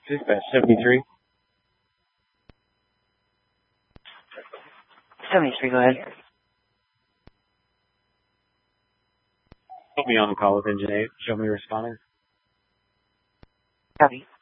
Dispatch 73. 73, go ahead. Put me on the call with Engine 8. Show me responding. Copy.